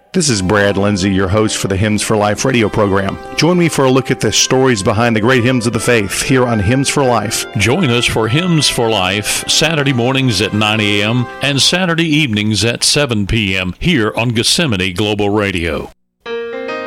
This is Brad Lindsay, your host for the Hymns for Life radio program. Join me for a look at the stories behind the great hymns of the faith here on Hymns for Life. Join us for Hymns for Life, Saturday mornings at 9 a.m. and Saturday evenings at 7 p.m. here on Gethsemane Global Radio.